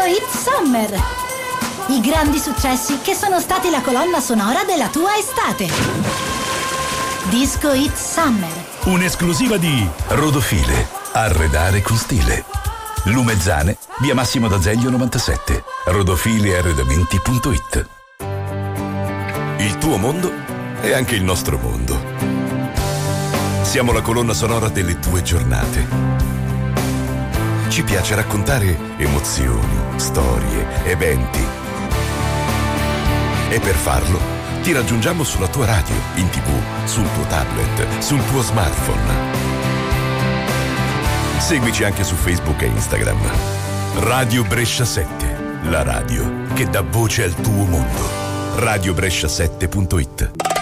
Hit Summer. I grandi successi che sono stati la colonna sonora della tua estate. Disco Hit Summer. Un'esclusiva di Rodofile. Arredare con stile. Lumezzane, via Massimo d'Azeglio 97. Rodofilearredamenti.it. Il tuo mondo è anche il nostro mondo. Siamo la colonna sonora delle tue giornate. Ci piace raccontare emozioni, storie, eventi. E per farlo ti raggiungiamo sulla tua radio, in TV, sul tuo tablet, sul tuo smartphone. Seguici anche su Facebook e Instagram. Radio Brescia 7, la radio che dà voce al tuo mondo. radiobrescia7.it